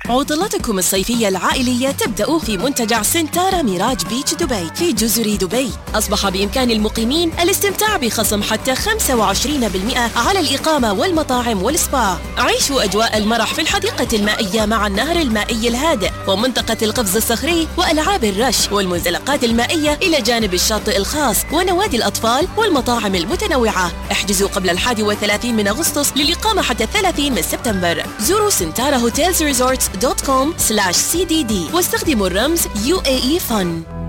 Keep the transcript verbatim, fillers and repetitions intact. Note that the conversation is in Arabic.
عطلتكم الصيفية العائلية تبدأ في منتجع سنتارا ميراج بيتش دبي في جزر دبي. أصبح بإمكان المقيمين الاستمتاع بخصم حتى خمسة وعشرين بالمئة على الإقامة والمطاعم والسبا. عيشوا أجواء المرح في الحديقة المائية مع النهر المائي الهادئ ومنطقة القفز الصخري وألعاب الرش والمنزلقات المائية إلى جانب الشاطئ الخاص ونوادي الأطفال والمطاعم المتنوعة. احجزوا قبل الحادي والثلاثين من أغسطس للإقامة حتى الثلاثين من سبتمبر. زوروا سنتارا هوتيلز ريزورتس دوت كوم سلاش سي دي دي واستخدموا الرمز يو اي اي فن.